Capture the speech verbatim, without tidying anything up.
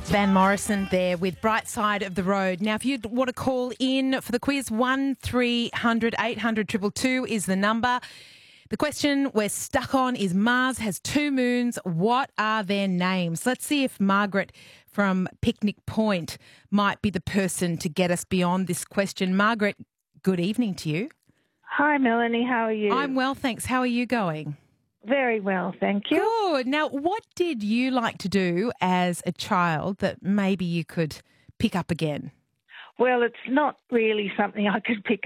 Van Morrison there with Bright Side of the Road. Now, if you want to call in for the quiz, one three hundred eight hundred two two two is the number. The question we're stuck on is Mars has two moons. What are their names? Let's see if Margaret from Picnic Point might be the person to get us beyond this question. Margaret, good evening to you. Hi, Melanie. How are you? I'm well, thanks. How are you going? Very well, thank you. Good. Now, what did you like to do as a child that maybe you could pick up again? Well, it's not really something I could pick